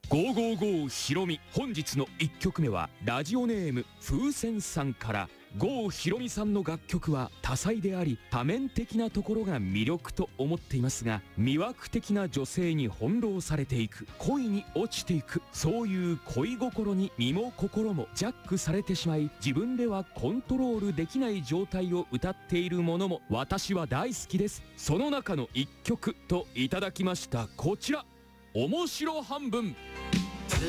555ひろみ。本日の1曲目はラジオネーム風船さんから。郷ひろみさんの楽曲は多彩であり多面的なところが魅力と思っていますが、魅惑的な女性に翻弄されていく、恋に落ちていく、そういう恋心に身も心もジャックされてしまい、自分ではコントロールできない状態を歌っているものも私は大好きです。その中の1曲といただきましたこちら、面白半分。